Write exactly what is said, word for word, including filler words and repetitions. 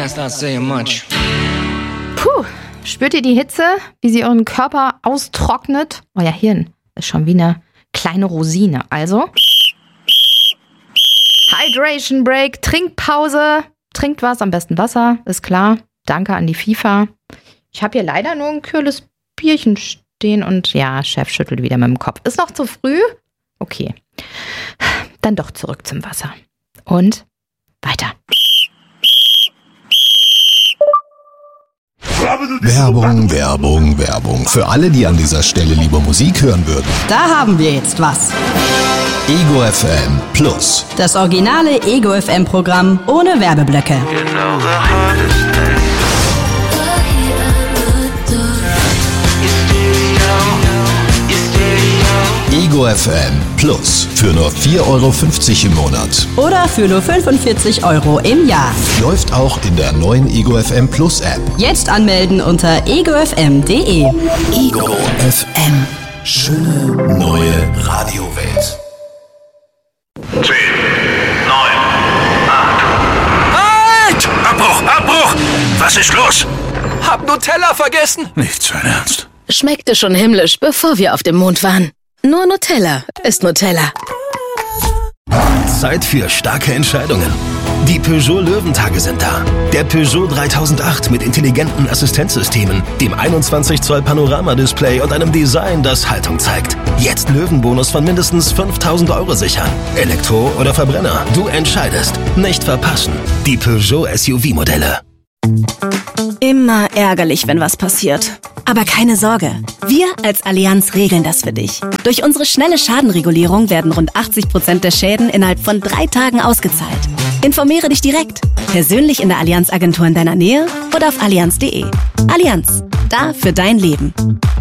that's not saying much. Puh, spürt ihr die Hitze, wie sie euren Körper austrocknet? Euer Hirn ist schon wie eine kleine Rosine. Also, Hydration Break, Trinkpause. Trinkt was, am besten Wasser, ist klar. Danke an die FIFA. Ich habe hier leider nur ein kühles Bierchen stehen und ja, Chef schüttelt wieder mit dem Kopf. Ist noch zu früh? Okay. Dann doch zurück zum Wasser. Und weiter. Werbung, Werbung, Werbung. Für alle, die an dieser Stelle lieber Musik hören würden. Da haben wir jetzt was. Ego F M Plus. Das originale Ego F M Programm ohne Werbeblöcke. Ego F M Plus für nur vier Euro fünfzig im Monat. Oder für nur fünfundvierzig Euro im Jahr. Läuft auch in der neuen Ego F M Plus App. Jetzt anmelden unter ego f m punkt de. Ego F M. Schöne neue Radiowelt. zehn, neun, acht. Halt! Abbruch! Abbruch! Was ist los? Hab Nutella vergessen. Nicht sein Ernst. Schmeckte schon himmlisch, bevor wir auf dem Mond waren. Nur Nutella ist Nutella. Zeit für starke Entscheidungen. Die Peugeot Löwentage sind da. Der Peugeot dreitausendacht mit intelligenten Assistenzsystemen, dem einundzwanzig Zoll Panoramadisplay und einem Design, das Haltung zeigt. Jetzt Löwenbonus von mindestens fünftausend Euro sichern. Elektro oder Verbrenner, du entscheidest. Nicht verpassen. Die Peugeot S U V-Modelle. Immer ärgerlich, wenn was passiert. Aber keine Sorge, wir als Allianz regeln das für dich. Durch unsere schnelle Schadenregulierung werden rund achtzig Prozent der Schäden innerhalb von drei Tagen ausgezahlt. Informiere dich direkt, persönlich in der Allianz-Agentur in deiner Nähe oder auf allianz punkt de. Allianz, da für dein Leben.